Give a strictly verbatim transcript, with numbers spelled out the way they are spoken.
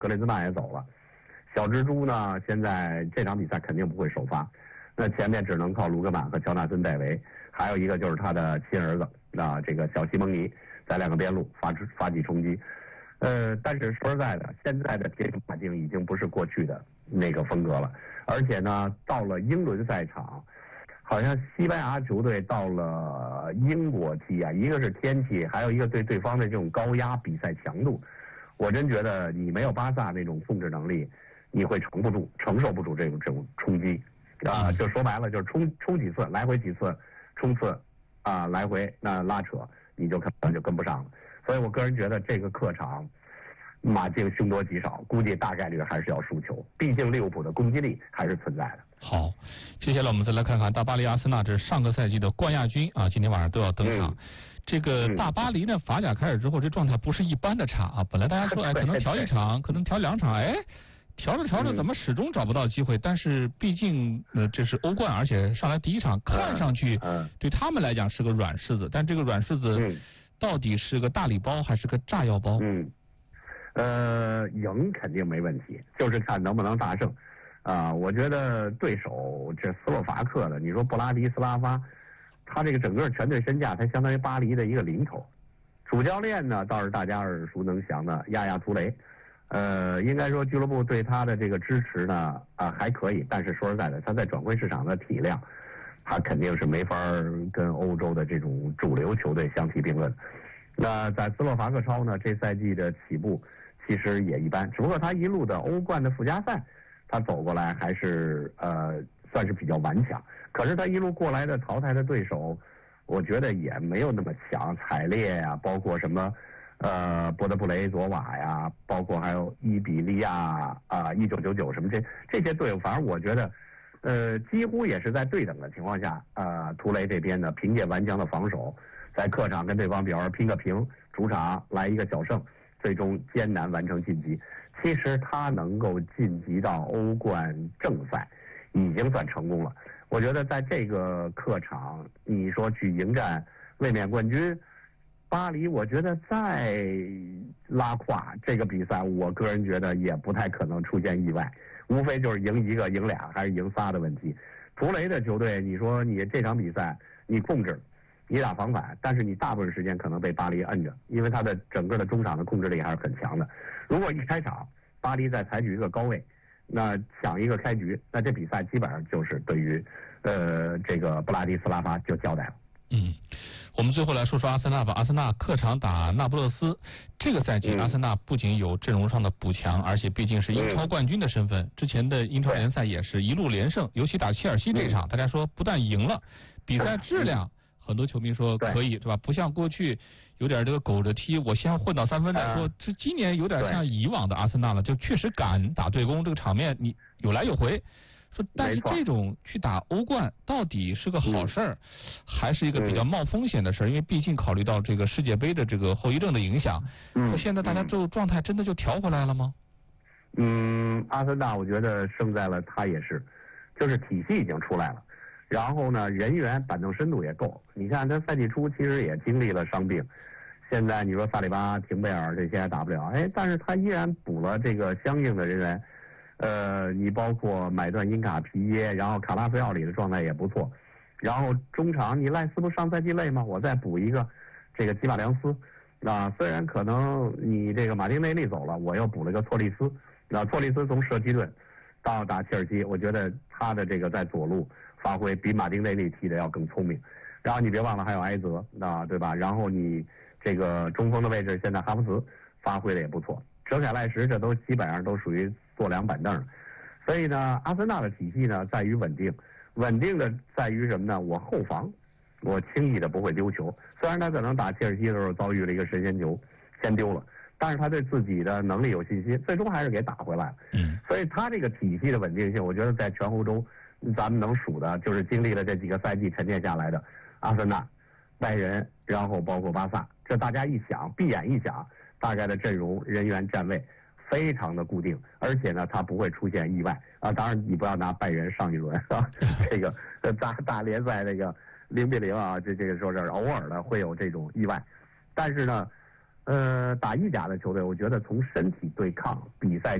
格雷兹曼也走了，小蜘蛛呢现在这场比赛肯定不会首发，那前面只能靠卢格曼和乔纳森戴维，还有一个就是他的亲儿子啊，这个小西蒙尼在两个边路发出发起冲击。呃，但是说实在的，现在的铁马竞已经不是过去的那个风格了，而且呢，到了英伦赛场，好像西班牙球队到了英国踢啊，一个是天气，还有一个对对方的这种高压比赛强度，我真觉得你没有巴萨那种控制能力，你会承不住、承受不住这种这种冲击啊、呃！就说白了，就是冲冲几次，来回几次冲刺啊、呃，来回那拉扯，你就可能就跟不上了。所以我个人觉得这个客场马竞凶多吉少，估计大概率还是要输球，毕竟利物浦的攻击力还是存在的。 好，接下来我们再来看看大巴黎阿森纳，这是上个赛季的冠亚军啊，今天晚上都要登场。嗯、这个大巴黎呢，法甲开始之后，这状态不是一般的差啊。本来大家说，哎，可能调一场，可能调两场，哎，调着调着怎么始终找不到机会？但是毕竟呃这是欧冠，而且上来第一场看上去对他们来讲是个软柿子，但这个软柿子到底是个大礼包还是个炸药包？ 嗯，呃，赢肯定没问题，就是看能不能大胜。啊、呃，我觉得对手这斯洛伐克的，你说布拉迪斯拉发，他这个整个全队身价，他相当于巴黎的一个零头。主教练呢，倒是大家耳熟能详的亚亚图雷。呃，应该说俱乐部对他的这个支持呢，啊、呃、还可以，但是说实在的，他在转会市场的体量，他肯定是没法跟欧洲的这种主流球队相提并论。那在斯洛伐克超呢，这赛季的起步其实也一般，只不过他一路的欧冠的附加赛，他走过来还是呃算是比较顽强。可是他一路过来的淘汰的对手，我觉得也没有那么强，采列呀，包括什么呃波德布雷佐瓦呀，包括还有伊比利亚啊一九九九什么这这些队伍，反正我觉得呃几乎也是在对等的情况下，呃图雷这边呢凭借顽强的防守，在客场跟对方比方说拼个平，主场来一个小胜，最终艰难完成晋级。其实他能够晋级到欧冠正赛，已经算成功了。我觉得在这个客场，你说去迎战卫冕冠军巴黎，我觉得再拉胯这个比赛，我个人觉得也不太可能出现意外，无非就是赢一个、赢俩还是赢仨的问题。图雷的球队，你说你这场比赛你控制，你打防反，但是你大部分时间可能被巴黎摁着，因为他的整个的中场的控制力还是很强的。如果一开场巴黎再采取一个高位，那抢一个开局，那这比赛基本上就是对于呃这个布拉迪斯拉发就交代了。 嗯，我们最后来说说阿森纳吧。阿森纳客场打那不勒斯，这个赛季、嗯、阿森纳不仅有阵容上的补强，而且毕竟是英超冠军的身份，嗯、之前的英超联赛也是一路连胜，尤其打切尔西这场，嗯、大家说不但赢了，比赛质量。嗯很多球迷说可以，对吧？不像过去有点这个苟着踢，我先混到三分再说。这今年有点像以往的阿森纳了，就确实敢打对攻，这个场面你有来有回。说，但是这种去打欧冠到底是个好事儿，还是一个比较冒风险的事儿？因为毕竟考虑到这个世界杯的这个后遗症的影响。嗯，现在大家就状态真的就调回来了吗？ 嗯，阿森纳我觉得胜在了他也是，就是体系已经出来了。然后呢，人员板凳深度也够。你看他赛季初其实也经历了伤病，现在你说萨里巴、廷贝尔这些还打不了，哎，但是他依然补了这个相应的人员。呃，你包括买断因卡皮耶，然后卡拉菲奥里的状态也不错。然后中场你赖斯不上赛季累吗？我再补一个这个基马良斯。啊，虽然可能你这个马丁内利走了，我又补了个错利斯。那错利斯从舍基顿到打切尔西，我觉得他的这个在左路发挥比马丁内利踢的要更聪明，然后你别忘了还有埃泽，那对吧？然后你这个中锋的位置现在哈弗茨发挥的也不错，哲凯赖什这都基本上都属于坐凉板凳，所以呢，阿森纳的体系呢在于稳定，稳定的在于什么呢？我后防我轻易的不会丢球，虽然他可能打切尔西的时候遭遇了一个神仙球先丢了，但是他对自己的能力有信心，最终还是给打回来了。嗯，所以他这个体系的稳定性，我觉得在全欧洲咱们能数的就是经历了这几个赛季沉淀下来的阿森纳、拜仁，然后包括巴萨，这大家一想，闭眼一想，大概的阵容、人员、站位非常的固定，而且呢，它不会出现意外啊。当然，你不要拿拜仁上一轮啊，这个大大联赛那个零比零啊，这这个说是偶尔的会有这种意外，但是呢， 呃，打意甲的球队，我觉得从身体对抗、比赛